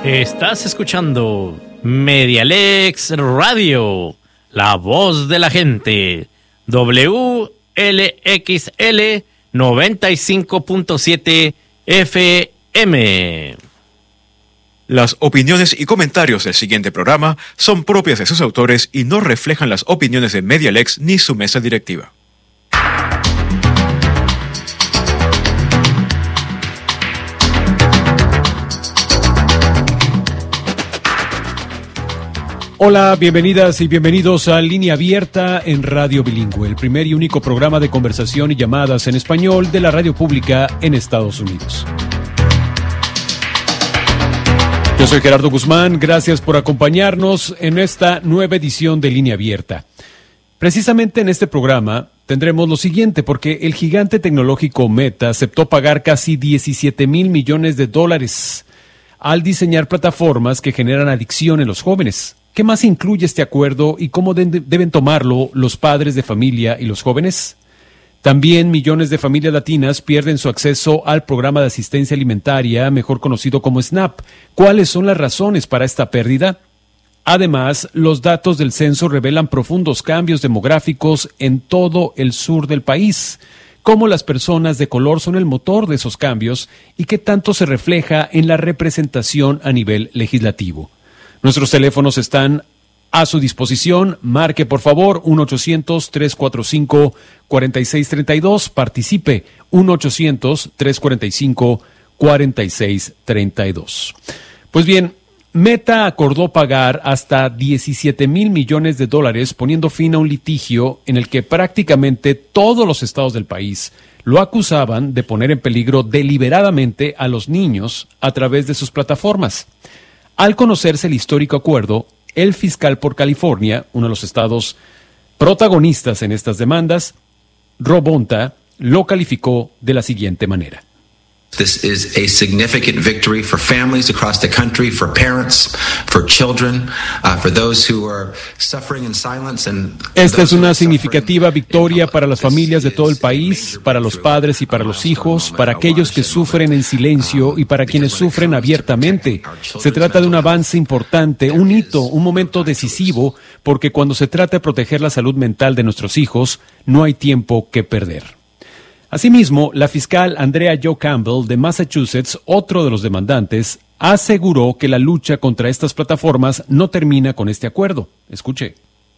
Estás escuchando Medialex Radio, la voz de la gente, WLXL 95.7 FM. Las opiniones y comentarios del siguiente programa son propias de sus autores y no reflejan las opiniones de Medialex ni su mesa directiva. Hola, bienvenidas y bienvenidos a Línea Abierta en Radio Bilingüe, el primer y único programa de conversación y llamadas en español de la radio pública en Estados Unidos. Yo soy Gerardo Guzmán, gracias por acompañarnos en esta nueva edición de Línea Abierta. Precisamente en este programa tendremos lo siguiente, porque el gigante tecnológico Meta aceptó pagar casi $17 mil millones al diseñar plataformas que generan adicción en los jóvenes. ¿Qué más incluye este acuerdo y cómo deben tomarlo los padres de familia y los jóvenes? También millones de familias latinas pierden su acceso al programa de asistencia alimentaria, mejor conocido como SNAP. ¿Cuáles son las razones para esta pérdida? Además, los datos del censo revelan profundos cambios demográficos en todo el sur del país. ¿Cómo las personas de color son el motor de esos cambios y qué tanto se refleja en la representación a nivel legislativo? Nuestros teléfonos están a su disposición. Marque, por favor, 1-800-345-4632. Participe, 1-800-345-4632. Pues bien, Meta acordó pagar hasta $17 mil millones, poniendo fin a un litigio en el que prácticamente todos los estados del país lo acusaban de poner en peligro deliberadamente a los niños a través de sus plataformas. Al conocerse el histórico acuerdo, el fiscal por California, uno de los estados protagonistas en estas demandas, Rob Bonta, lo calificó de la siguiente manera. This is a significant victory for families across the country, for parents, for children, for those who are suffering in silence. Esta es una significativa victoria para las familias de todo el país, para los padres y para los hijos, para aquellos que sufren en silencio y para quienes sufren abiertamente. Se trata de un avance importante, un hito, un momento decisivo, porque cuando se trata de proteger la salud mental de nuestros hijos, no hay tiempo que perder. Asimismo, la fiscal Andrea Jo Campbell de Massachusetts, otro de los demandantes, aseguró que la lucha contra estas plataformas no termina con este acuerdo. Escuche.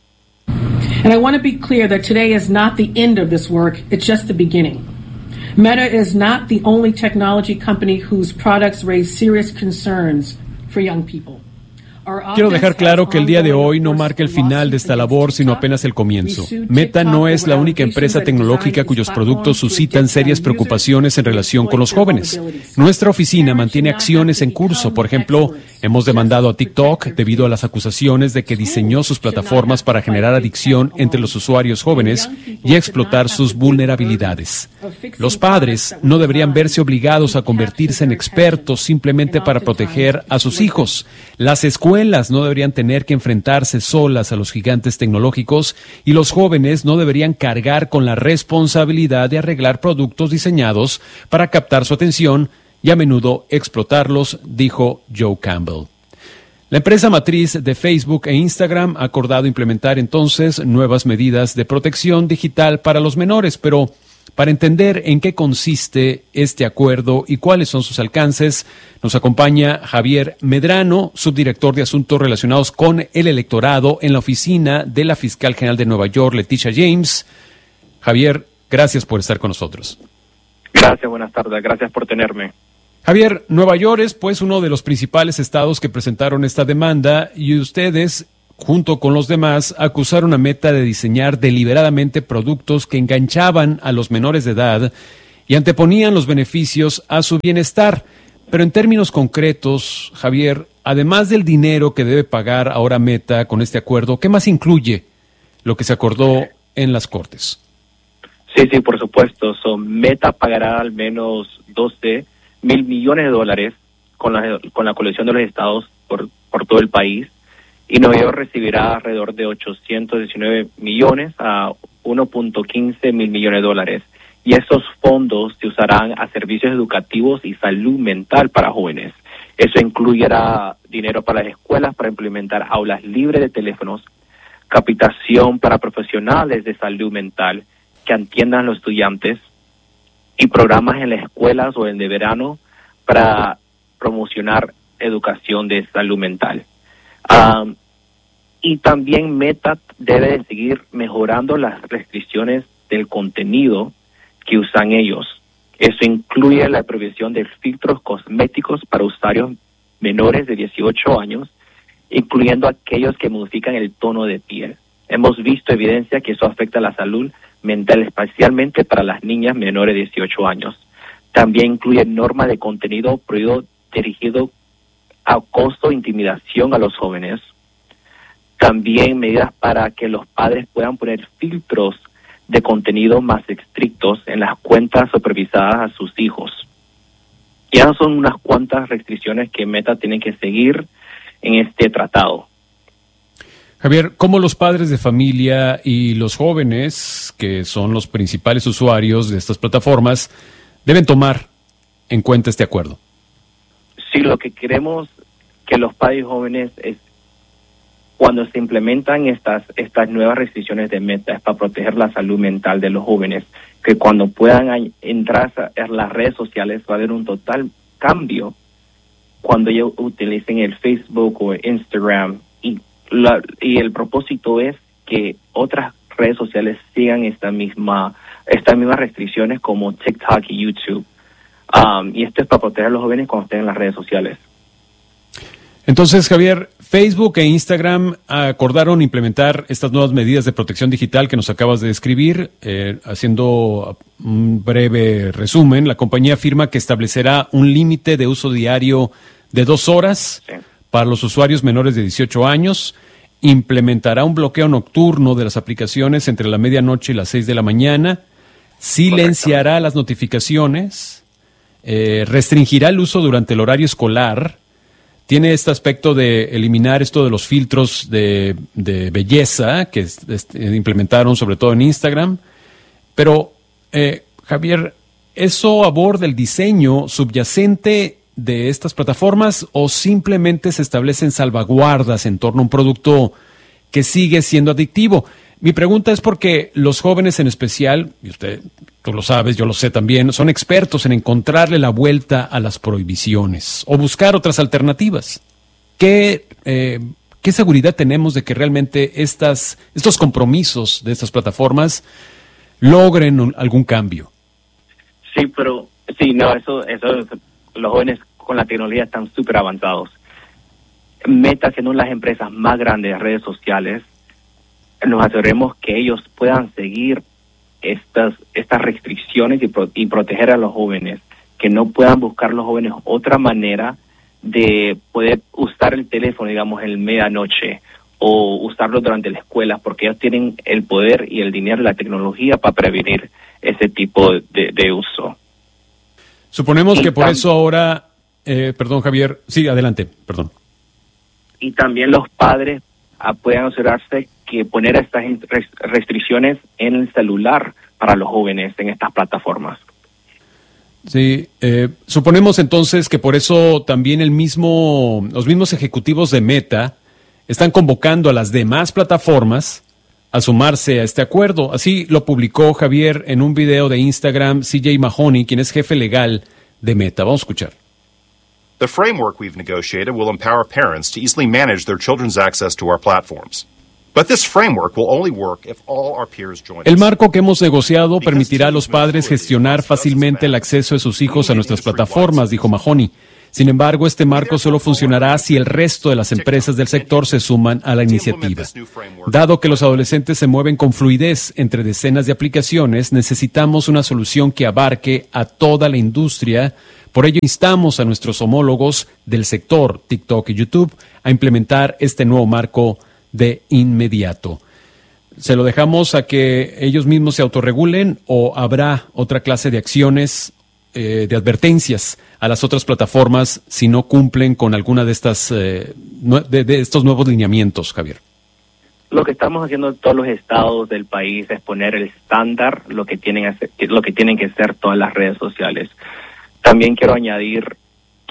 And I want to be clear that today is not the end of this work, it's just the beginning. Meta is not the only technology company whose products raise serious concerns for young people. Quiero dejar claro que el día de hoy no marca el final de esta labor, sino apenas el comienzo. Meta no es la única empresa tecnológica cuyos productos suscitan serias preocupaciones en relación con los jóvenes. Nuestra oficina mantiene acciones en curso. Por ejemplo, hemos demandado a TikTok debido a las acusaciones de que diseñó sus plataformas para generar adicción entre los usuarios jóvenes y explotar sus vulnerabilidades. Los padres no deberían verse obligados a convertirse en expertos simplemente para proteger a sus hijos. Las escuelas no deberían tener que enfrentarse solas a los gigantes tecnológicos y los jóvenes no deberían cargar con la responsabilidad de arreglar productos diseñados para captar su atención y a menudo explotarlos, dijo Jo Campbell. La empresa matriz de Facebook e Instagram ha acordado implementar entonces nuevas medidas de protección digital para los menores, pero para entender en qué consiste este acuerdo y cuáles son sus alcances, nos acompaña Javier Medrano, subdirector de Asuntos Relacionados con el Electorado en la oficina de la Fiscal General de Nueva York, Leticia James. Javier, gracias por estar con nosotros. Gracias, buenas tardes, gracias por tenerme. Javier, Nueva York es pues uno de los principales estados que presentaron esta demanda y ustedes, junto con los demás, acusaron a Meta de diseñar deliberadamente productos que enganchaban a los menores de edad y anteponían los beneficios a su bienestar. Pero en términos concretos, Javier, además del dinero que debe pagar ahora Meta con este acuerdo, ¿qué más incluye lo que se acordó en las Cortes? Sí, por supuesto. Meta pagará al menos $12 mil millones con la colección de los estados por todo el país. Y Nueva York recibirá alrededor de 819 millones a 1.15 mil millones de dólares. Y esos fondos se usarán a servicios educativos y salud mental para jóvenes. Eso incluirá dinero para las escuelas para implementar aulas libres de teléfonos, capacitación para profesionales de salud mental que atiendan a los estudiantes y programas en las escuelas o en de verano para promocionar educación de salud mental. Y también Meta debe de seguir mejorando las restricciones del contenido que usan ellos. Eso incluye la prohibición de filtros cosméticos para usuarios menores de 18 años, incluyendo aquellos que modifican el tono de piel. Hemos visto evidencia que eso afecta la salud mental, especialmente para las niñas menores de 18 años. También incluye normas de contenido prohibido dirigido a acoso e intimidación a los jóvenes. También medidas para que los padres puedan poner filtros de contenido más estrictos en las cuentas supervisadas a sus hijos. Ya son unas cuantas restricciones que Meta tiene que seguir en este tratado. Javier, ¿cómo los padres de familia y los jóvenes, que son los principales usuarios de estas plataformas, deben tomar en cuenta este acuerdo? Sí, lo que queremos que los padres y jóvenes es cuando se implementan estas nuevas restricciones de Meta, es para proteger la salud mental de los jóvenes, que cuando puedan entrar a las redes sociales va a haber un total cambio cuando ellos utilicen el Facebook o Instagram, y el propósito es que otras redes sociales sigan estas mismas restricciones como TikTok y YouTube. Y esto es para proteger a los jóvenes cuando estén en las redes sociales. Entonces, Javier, Facebook e Instagram acordaron implementar estas nuevas medidas de protección digital que nos acabas de describir. Haciendo un breve resumen, la compañía afirma que establecerá un límite de uso diario de 2 horas para los usuarios menores de 18 años, implementará un bloqueo nocturno de las aplicaciones entre la medianoche y las 6 de la mañana, silenciará las notificaciones, restringirá el uso durante el horario escolar. Tiene este aspecto de eliminar esto de los filtros de belleza que implementaron sobre todo en Instagram. Pero, Javier, ¿eso aborda el diseño subyacente de estas plataformas o simplemente se establecen salvaguardas en torno a un producto que sigue siendo adictivo? Mi pregunta es porque los jóvenes en especial, y tú lo sabes, yo lo sé también, son expertos en encontrarle la vuelta a las prohibiciones o buscar otras alternativas. ¿Qué seguridad tenemos de que realmente estos compromisos de estas plataformas logren algún cambio? Sí, pero eso los jóvenes con la tecnología están súper avanzados. Meta, siendo las empresas más grandes de redes sociales, nos aseguremos que ellos puedan seguir estas restricciones y proteger a los jóvenes, que no puedan buscar los jóvenes otra manera de poder usar el teléfono, digamos, en medianoche o usarlo durante la escuela, porque ellos tienen el poder y el dinero y la tecnología para prevenir ese tipo de uso. Suponemos que por eso ahora... perdón, Javier. Sí, adelante, perdón. Y también los padres pueden asegurarse que poner estas restricciones en el celular para los jóvenes en estas plataformas. Sí, suponemos entonces que por eso también los mismos ejecutivos de Meta están convocando a las demás plataformas a sumarse a este acuerdo. Así lo publicó Javier en un video de Instagram CJ Mahoney, quien es jefe legal de Meta. Vamos a escuchar. The framework we've negotiated will empower parents to easily manage their children's access to our platforms. But this framework will only work if all our peers join us. El marco que hemos negociado permitirá a los padres gestionar fácilmente el acceso de sus hijos a nuestras plataformas, dijo Mahoney. Sin embargo, este marco solo funcionará si el resto de las empresas del sector se suman a la iniciativa. Dado que los adolescentes se mueven con fluidez entre decenas de aplicaciones, necesitamos una solución que abarque a toda la industria. Por ello, instamos a nuestros homólogos del sector, TikTok y YouTube, a implementar este nuevo marco de inmediato. ¿Se lo dejamos a que ellos mismos se autorregulen o habrá otra clase de acciones, de advertencias a las otras plataformas si no cumplen con alguna de estas de estos nuevos lineamientos, Javier? Lo que estamos haciendo en todos los estados del país es poner el estándar, lo que tienen que ser todas las redes sociales. También quiero añadir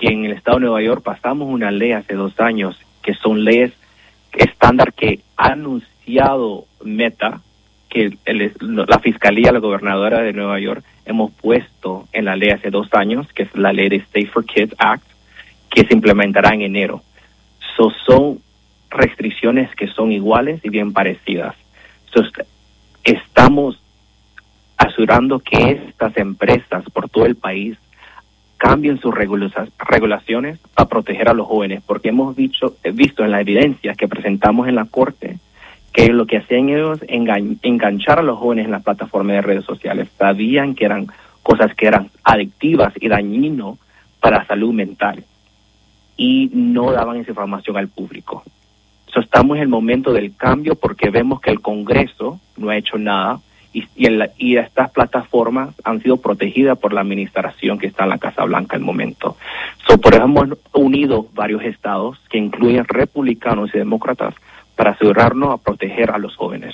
que en el estado de Nueva York pasamos una ley hace 2 años, que son leyes estándar que ha anunciado Meta, que la Fiscalía, la Gobernadora de Nueva York, hemos puesto en la ley hace 2 años, que es la ley de Safer Kids Act, que se implementará en enero. Son restricciones que son iguales y bien parecidas. Estamos asegurando que estas empresas por todo el país cambien sus regulaciones para proteger a los jóvenes, porque hemos visto en la evidencia que presentamos en la corte que lo que hacían ellos enganchar a los jóvenes en las plataformas de redes sociales. Sabían que eran cosas que eran adictivas y dañinas para la salud mental y no daban esa información al público. Estamos en el momento del cambio porque vemos que el Congreso no ha hecho nada y estas plataformas han sido protegidas por la administración que está en la Casa Blanca al momento. Por eso hemos unido varios estados que incluyen republicanos y demócratas para asegurarnos a proteger a los jóvenes.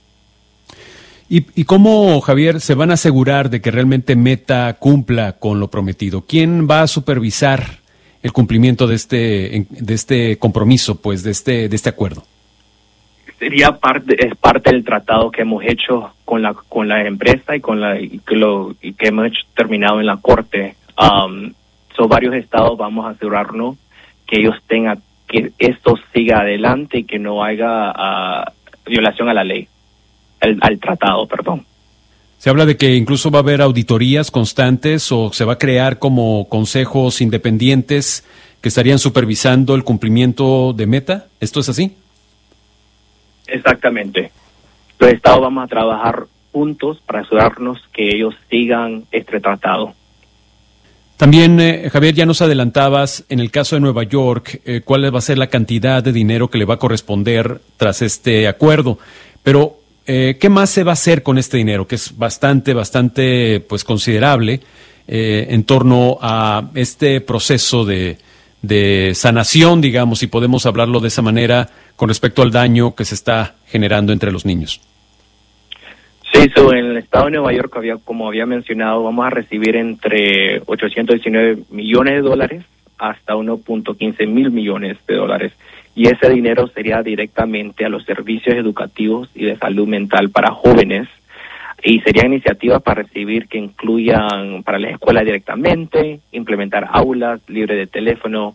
¿Y cómo, Javier, se van a asegurar de que realmente Meta cumpla con lo prometido? ¿Quién va a supervisar el cumplimiento de este compromiso, pues, de este acuerdo? Sería parte del tratado que hemos hecho con la empresa y que hemos terminado en la corte. Varios estados vamos a asegurarnos que ellos tengan que esto siga adelante y que no haya violación a la ley, al tratado, perdón. Se habla de que incluso va a haber auditorías constantes o se va a crear como consejos independientes que estarían supervisando el cumplimiento de Meta. ¿Esto es así? Exactamente. Los estados vamos a trabajar juntos para asegurarnos que ellos sigan este tratado. También, Javier, ya nos adelantabas, en el caso de Nueva York, cuál va a ser la cantidad de dinero que le va a corresponder tras este acuerdo. Pero, ¿qué más se va a hacer con este dinero? Que es bastante, pues, considerable en torno a este proceso de sanación, digamos, si podemos hablarlo de esa manera, con respecto al daño que se está generando entre los niños. Sí, en el estado de Nueva York, como había mencionado, vamos a recibir entre $819 millones hasta $1.15 mil millones. Y ese dinero sería directamente a los servicios educativos y de salud mental para jóvenes. Y sería iniciativas para recibir que incluyan para la escuela directamente, implementar aulas libres de teléfono,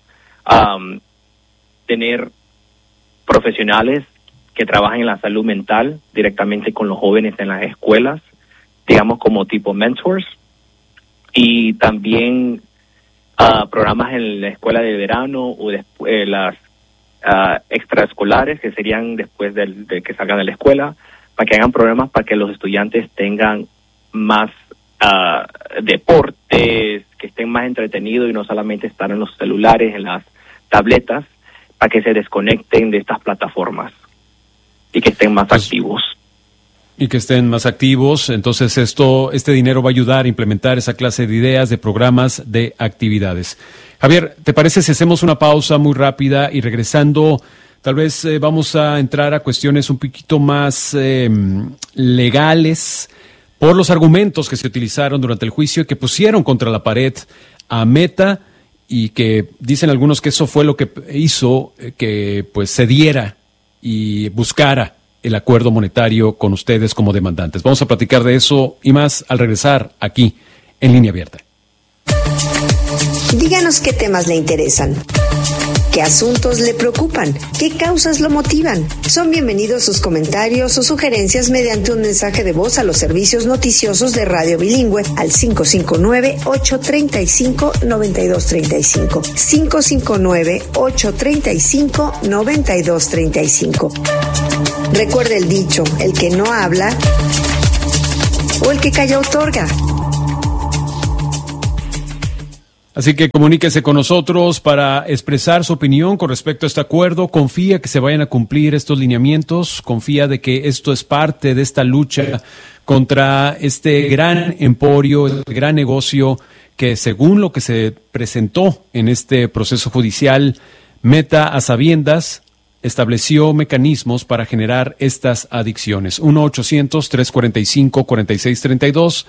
tener profesionales que trabajan en la salud mental directamente con los jóvenes en las escuelas, digamos como tipo mentors, y también programas en la escuela de verano o las extraescolares que serían después de que salgan de la escuela, para que hagan programas para que los estudiantes tengan más deportes, que estén más entretenidos y no solamente estar en los celulares, en las tabletas, para que se desconecten de estas plataformas y que estén más activos. Y que estén más activos. Entonces este dinero va a ayudar a implementar esa clase de ideas, de programas, de actividades. Javier, ¿te parece si hacemos una pausa muy rápida y regresando, tal vez vamos a entrar a cuestiones un poquito más legales por los argumentos que se utilizaron durante el juicio y que pusieron contra la pared a Meta y que dicen algunos que eso fue lo que hizo que pues cediera y buscara el acuerdo monetario con ustedes como demandantes? Vamos a platicar de eso y más al regresar aquí en Línea Abierta. Díganos qué temas le interesan, qué asuntos le preocupan, qué causas lo motivan. Son bienvenidos sus comentarios o sugerencias mediante un mensaje de voz a los servicios noticiosos de Radio Bilingüe al 559-835-9235. 559-835-9235. Recuerde el dicho, el que no habla o el que calla otorga. Así que comuníquese con nosotros para expresar su opinión con respecto a este acuerdo. Confía que se vayan a cumplir estos lineamientos. Confía de que esto es parte de esta lucha contra este gran emporio, este gran negocio que, según lo que se presentó en este proceso judicial, Meta a sabiendas estableció mecanismos para generar estas adicciones. 1-800-345-4632,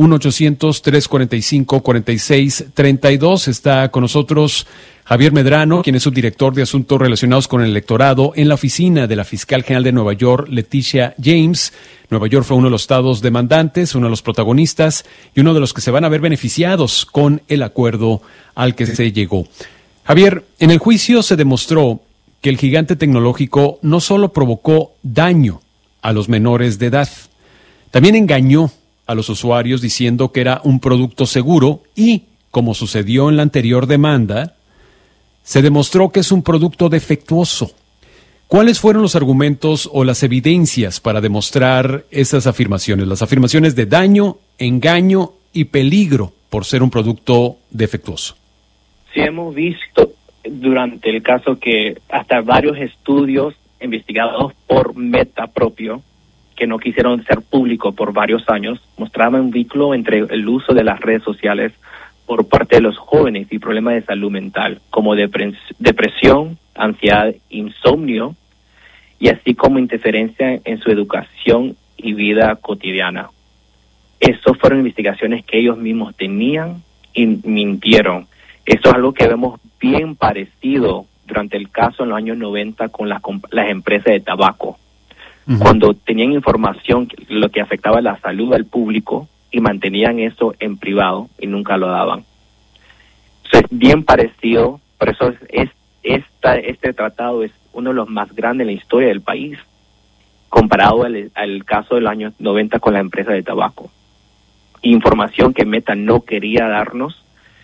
1-800-345-4632. Está con nosotros Javier Medrano, quien es subdirector de Asuntos Relacionados con el Electorado en la oficina de la Fiscal General de Nueva York, Leticia James. Nueva York fue uno de los estados demandantes, uno de los protagonistas y uno de los que se van a ver beneficiados con el acuerdo al que se llegó. Javier, en el juicio se demostró que el gigante tecnológico no solo provocó daño a los menores de edad, también engañó a los usuarios diciendo que era un producto seguro y, como sucedió en la anterior demanda, se demostró que es un producto defectuoso. ¿Cuáles fueron los argumentos o las evidencias para demostrar esas afirmaciones? Las afirmaciones de daño, engaño y peligro por ser un producto defectuoso. Sí, hemos visto durante el caso que hasta varios estudios investigados por Meta propio, que no quisieron ser públicos por varios años, mostraban un vínculo entre el uso de las redes sociales por parte de los jóvenes y problemas de salud mental, como depresión, ansiedad, insomnio, y así como interferencia en su educación y vida cotidiana. Esas fueron investigaciones que ellos mismos tenían y mintieron. Eso es algo que vemos bien parecido durante el caso en los años 90 con las empresas de tabaco. Uh-huh. Cuando tenían información lo que afectaba la salud al público y mantenían eso en privado y nunca lo daban. Eso es bien parecido, por eso este tratado es uno de los más grandes en la historia del país, comparado al caso de los años 90 con la empresa de tabaco. Información que Meta no quería darnos,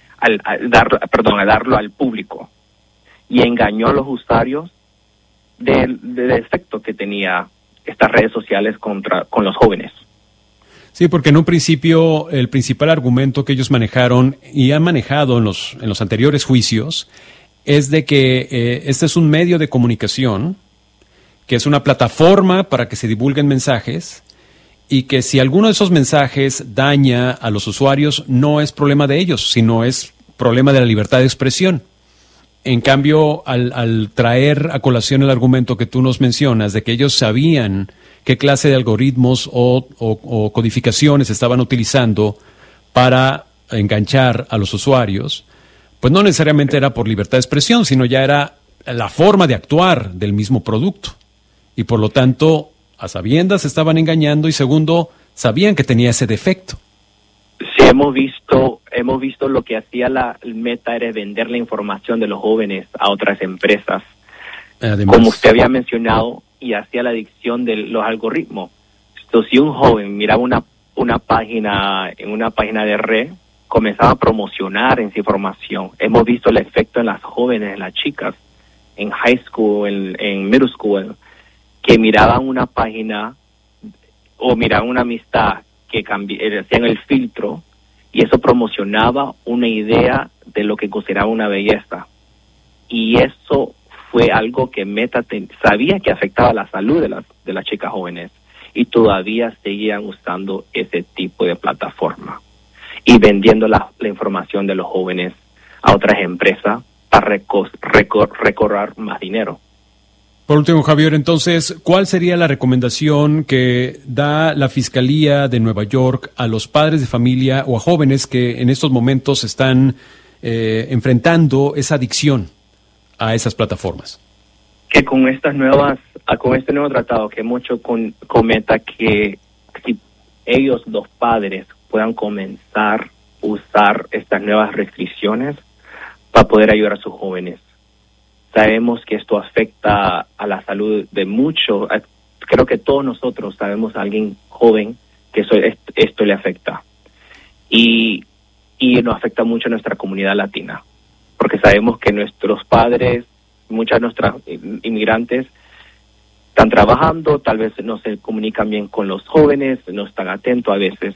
darlo al público, y engañó a los usuarios del efecto que tenía estas redes sociales con los jóvenes. Sí, porque en un principio el principal argumento que ellos manejaron y han manejado en los anteriores juicios es de que este es un medio de comunicación, que es una plataforma para que se divulguen mensajes, y que si alguno de esos mensajes daña a los usuarios, no es problema de ellos, sino es problema de la libertad de expresión. En cambio, al traer a colación el argumento que tú nos mencionas de que ellos sabían qué clase de algoritmos o codificaciones estaban utilizando para enganchar a los usuarios, pues no necesariamente era por libertad de expresión, sino ya era la forma de actuar del mismo producto. Y por lo tanto, a sabiendas estaban engañando, y segundo, sabían que tenía ese defecto. Sí, hemos visto lo que hacía la Meta era vender la información de los jóvenes a otras empresas. Además, como usted había mencionado, y hacía la adicción de los algoritmos. Entonces, si un joven miraba una página en una página de red, comenzaba a promocionar esa información. Hemos visto el efecto en las jóvenes, en las chicas, en high school, en middle school, que miraban una página o miraban una amistad que hacían el filtro, y eso promocionaba una idea de lo que consideraba una belleza. Y eso fue algo que Meta sabía que afectaba la salud de las chicas jóvenes, y todavía seguían usando ese tipo de plataforma y vendiendo la información de los jóvenes a otras empresas para recorrer más dinero. Por último, Javier, entonces, ¿cuál sería la recomendación que da la Fiscalía de Nueva York a los padres de familia o a jóvenes que en estos momentos están enfrentando esa adicción a esas plataformas? Que con este nuevo tratado que mucho comenta, que si ellos, los padres, puedan comenzar a usar estas nuevas restricciones para poder ayudar a sus jóvenes. Sabemos que esto afecta a la salud de muchos. Creo que todos nosotros sabemos a alguien joven que esto le afecta. Y nos afecta mucho a nuestra comunidad latina, porque sabemos que nuestros padres, muchas de nuestras inmigrantes, están trabajando, tal vez no se comunican bien con los jóvenes, no están atentos a veces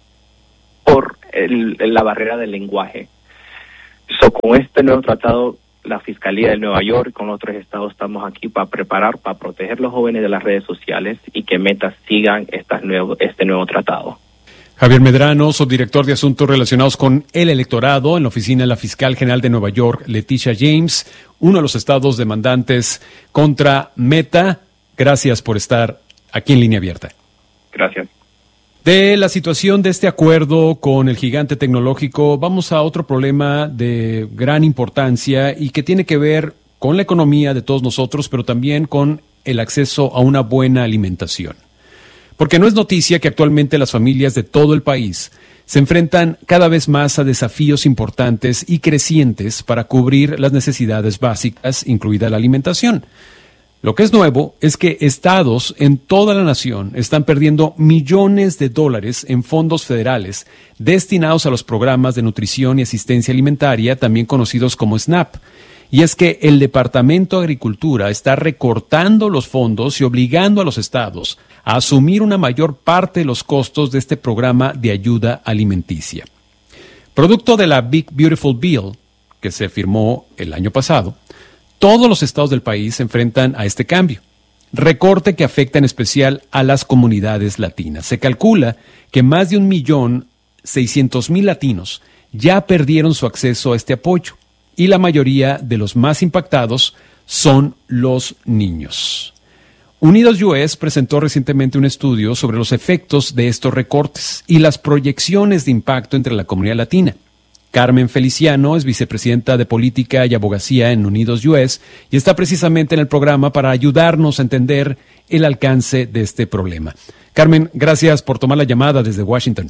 por la barrera del lenguaje. Con este nuevo tratado, la Fiscalía de Nueva York y con otros estados estamos aquí para proteger a los jóvenes de las redes sociales y que Meta sigan este nuevo tratado. Javier Medrano, subdirector de Asuntos Relacionados con el Electorado en la oficina de la Fiscal General de Nueva York, Leticia James, uno de los estados demandantes contra Meta. Gracias por estar aquí en Línea Abierta. Gracias. De la situación de este acuerdo con el gigante tecnológico, vamos a otro problema de gran importancia y que tiene que ver con la economía de todos nosotros, pero también con el acceso a una buena alimentación. Porque no es noticia que actualmente las familias de todo el país se enfrentan cada vez más a desafíos importantes y crecientes para cubrir las necesidades básicas, incluida la alimentación. Lo que es nuevo es que estados en toda la nación están perdiendo millones de dólares en fondos federales destinados a los programas de nutrición y asistencia alimentaria, también conocidos como SNAP. Y es que el Departamento de Agricultura está recortando los fondos y obligando a los estados a asumir una mayor parte de los costos de este programa de ayuda alimenticia. Producto de la Big Beautiful Bill, que se firmó el año pasado, todos los estados del país se enfrentan a este cambio. Recorte que afecta en especial a las comunidades latinas. Se calcula que más de 1.600.000 latinos ya perdieron su acceso a este apoyo. Y la mayoría de los más impactados son los niños. Unidos US presentó recientemente un estudio sobre los efectos de estos recortes y las proyecciones de impacto entre la comunidad latina. Carmen Feliciano es vicepresidenta de Política y Abogacía en Unidos US y está precisamente en el programa para ayudarnos a entender el alcance de este problema. Carmen, gracias por tomar la llamada desde Washington.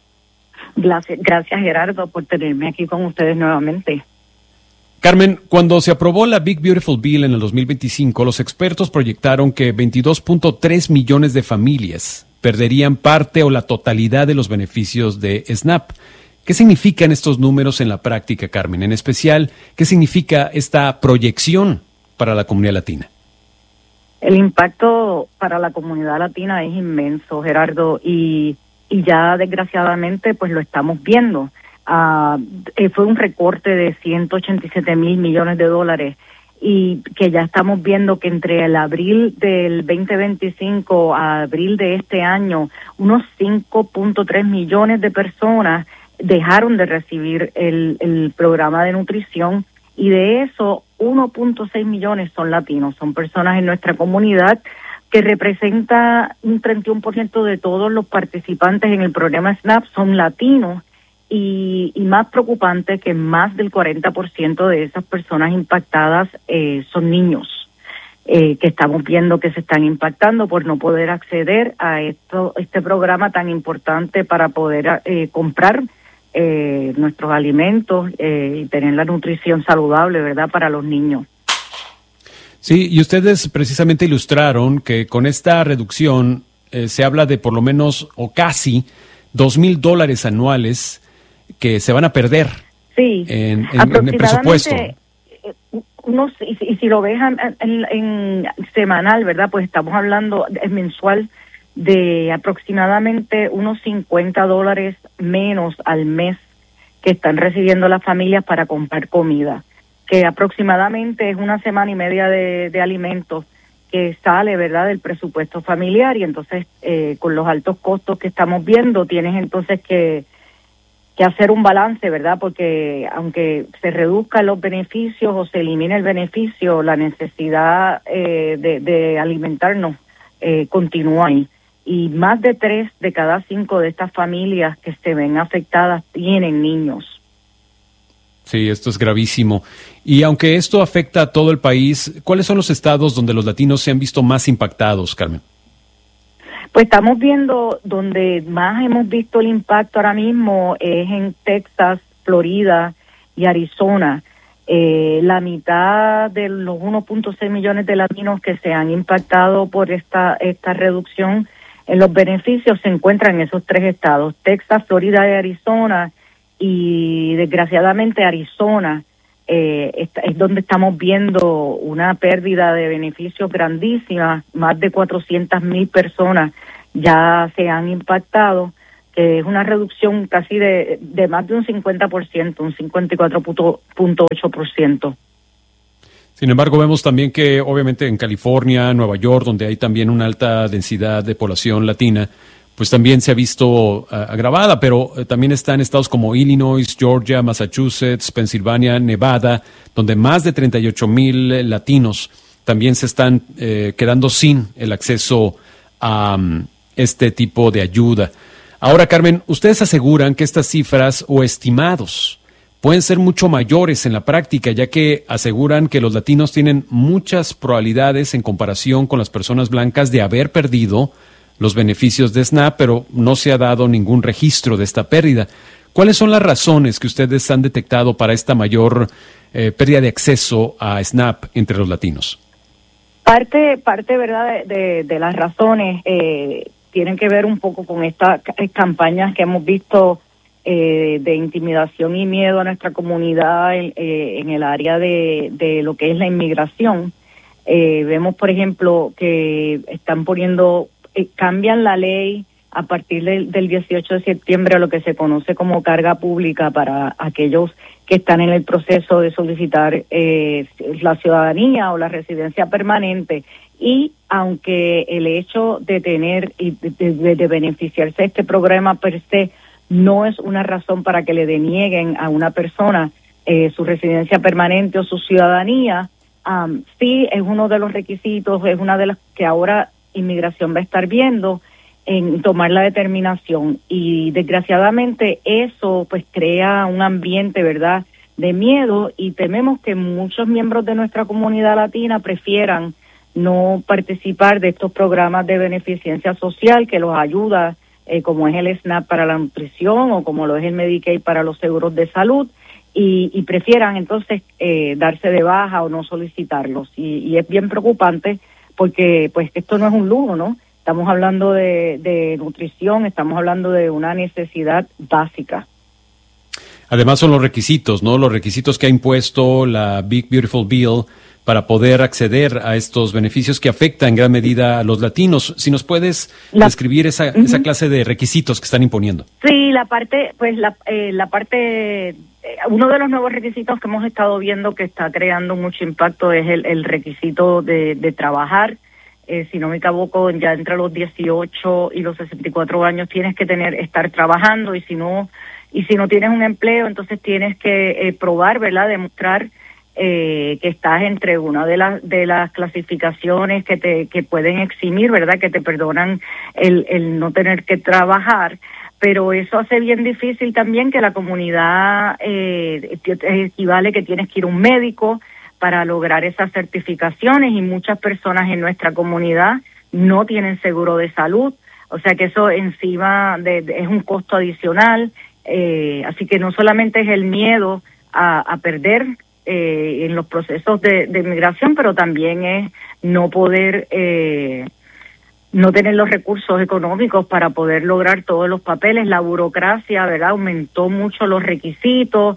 Gracias Gerardo, por tenerme aquí con ustedes nuevamente. Carmen, cuando se aprobó la Big Beautiful Bill en el 2025, los expertos proyectaron que 22.3 millones de familias perderían parte o la totalidad de los beneficios de SNAP. ¿Qué significan estos números en la práctica, Carmen? En especial, ¿qué significa esta proyección para la comunidad latina? El impacto para la comunidad latina es inmenso, Gerardo, y ya desgraciadamente pues lo estamos viendo. Fue un recorte de 187 mil millones de dólares y que ya estamos viendo que entre el abril del 2025 a abril de este año, unos 5.3 millones de personas dejaron de recibir el programa de nutrición y de eso 1.6 millones son latinos, son personas en nuestra comunidad que representa un 31% de todos los participantes en el programa SNAP son latinos. Y más preocupante que más del 40% de esas personas impactadas son niños, que estamos viendo que se están impactando por no poder acceder a este programa tan importante para poder comprar nuestros alimentos y tener la nutrición saludable, ¿verdad?, para los niños. Sí, y ustedes precisamente ilustraron que con esta reducción se habla de por lo menos o casi $2,000 anuales que se van a perder en el presupuesto. Y si lo ves en semanal, ¿verdad? Pues estamos hablando mensual de aproximadamente unos $50 menos al mes que están recibiendo las familias para comprar comida, que aproximadamente es una semana y media de alimentos que sale, ¿verdad?, del presupuesto familiar y entonces con los altos costos que estamos viendo tienes entonces que hacer un balance, ¿verdad? Porque aunque se reduzcan los beneficios o se elimine el beneficio, la necesidad de alimentarnos continúa ahí. Y más de 3 de cada 5 de estas familias que se ven afectadas tienen niños. Sí, esto es gravísimo. Y aunque esto afecta a todo el país, ¿cuáles son los estados donde los latinos se han visto más impactados, Carmen? Pues estamos viendo donde más hemos visto el impacto ahora mismo es en Texas, Florida y Arizona. La mitad de los 1.6 millones de latinos que se han impactado por esta reducción en los beneficios se encuentran en esos 3 estados, Texas, Florida y Arizona, y desgraciadamente Arizona es donde estamos viendo una pérdida de beneficios grandísima, más de 400,000 personas ya se han impactado, que es una reducción casi de más de un 50%, un 54.8%. Sin embargo, vemos también que obviamente en California, Nueva York, donde hay también una alta densidad de población latina, pues también se ha visto agravada, pero también está en estados como Illinois, Georgia, Massachusetts, Pensilvania, Nevada, donde más de 38,000 latinos también se están quedando sin el acceso a este tipo de ayuda. Ahora, Carmen, ustedes aseguran que estas cifras o estimados pueden ser mucho mayores en la práctica, ya que aseguran que los latinos tienen muchas probabilidades en comparación con las personas blancas de haber perdido los beneficios de SNAP, pero no se ha dado ningún registro de esta pérdida. ¿Cuáles son las razones que ustedes han detectado para esta mayor pérdida de acceso a SNAP entre los latinos? Parte ¿verdad? De las razones tienen que ver un poco con estas campañas que hemos visto de intimidación y miedo a nuestra comunidad en el área de lo que es la inmigración. Vemos, por ejemplo, que están cambian la ley a partir del 18 de septiembre a lo que se conoce como carga pública para aquellos que están en el proceso de solicitar la ciudadanía o la residencia permanente. Y aunque el hecho de tener y de beneficiarse de este programa per se no es una razón para que le denieguen a una persona su residencia permanente o su ciudadanía, sí es uno de los requisitos, es una de las que ahora Inmigración va a estar viendo en tomar la determinación. Y desgraciadamente eso pues crea un ambiente, ¿verdad?, de miedo, y tememos que muchos miembros de nuestra comunidad latina prefieran no participar de estos programas de beneficencia social que los ayuda, como es el SNAP para la nutrición o como lo es el Medicaid para los seguros de salud, y prefieran entonces darse de baja o no solicitarlos. Y es bien preocupante porque pues esto no es un lujo, ¿no? Estamos hablando de nutrición, estamos hablando de una necesidad básica. Además son los requisitos, ¿no? Los requisitos que ha impuesto la Big Beautiful Bill para poder acceder a estos beneficios que afectan en gran medida a los latinos. Si nos puedes describir esa clase de requisitos que están imponiendo. Sí, uno de los nuevos requisitos que hemos estado viendo que está creando mucho impacto es el requisito de trabajar. Si no me equivoco, ya entre los 18 y los 64 años tienes que estar trabajando, y si no tienes un empleo, entonces tienes que probar, ¿verdad?, demostrar que estás entre una de las clasificaciones que pueden eximir, ¿verdad?, que te perdonan el no tener que trabajar. Pero eso hace bien difícil también que la comunidad equivale que tienes que ir a un médico para lograr esas certificaciones, y muchas personas en nuestra comunidad no tienen seguro de salud, o sea que eso encima es un costo adicional. Así que no solamente es el miedo a perder en los procesos de inmigración, pero también es no poder no tener los recursos económicos para poder lograr todos los papeles. La burocracia, ¿verdad?, aumentó mucho los requisitos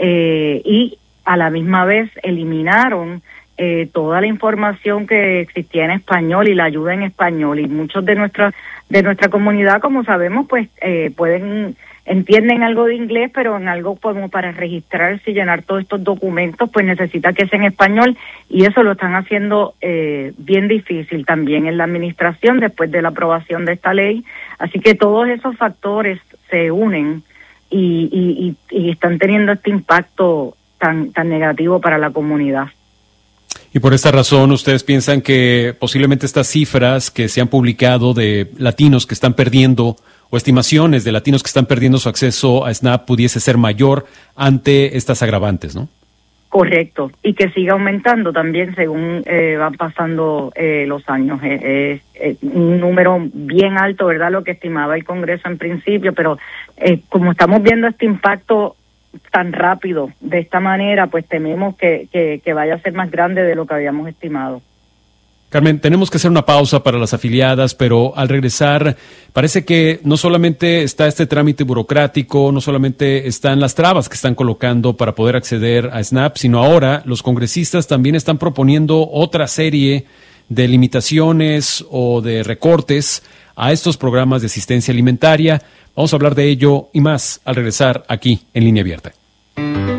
y a la misma vez eliminaron toda la información que existía en español y la ayuda en español, y muchos de nuestra comunidad, como sabemos, pues entienden algo de inglés, pero en algo como para registrarse y llenar todos estos documentos, pues necesita que sea en español, y eso lo están haciendo bien difícil también en la administración después de la aprobación de esta ley. Así que todos esos factores se unen y están teniendo este impacto tan negativo para la comunidad. Y por esta razón, ¿ustedes piensan que posiblemente estas cifras que se han publicado de latinos que están perdiendo, o estimaciones de latinos que están perdiendo su acceso a SNAP, pudiese ser mayor ante estas agravantes, ¿no? Correcto, y que siga aumentando también según van pasando los años. Es un número bien alto, ¿verdad?, lo que estimaba el Congreso en principio, pero como estamos viendo este impacto tan rápido de esta manera, pues tememos que vaya a ser más grande de lo que habíamos estimado. Carmen, tenemos que hacer una pausa para las afiliadas, pero al regresar parece que no solamente está este trámite burocrático, no solamente están las trabas que están colocando para poder acceder a SNAP, sino ahora los congresistas también están proponiendo otra serie de limitaciones o de recortes a estos programas de asistencia alimentaria. Vamos a hablar de ello y más al regresar aquí en Línea Abierta.